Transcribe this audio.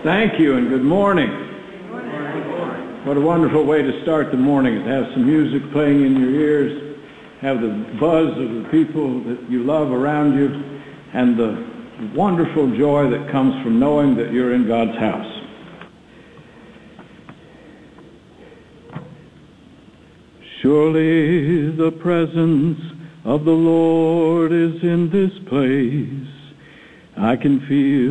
Thank you and good morning. What a wonderful way to start the morning, is to have some music playing in your ears, have the buzz of the people that you love around you, and the wonderful joy that comes from knowing that you're in God's house. Surely the presence of the Lord is in this place. I can feel